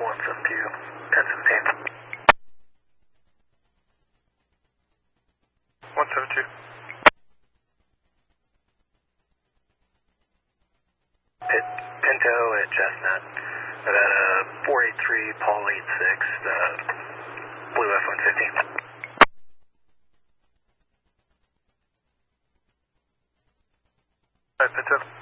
172, 1017. 172. Pinto at Chestnut. At 483 Paul 86, Blue F-115. Pinto.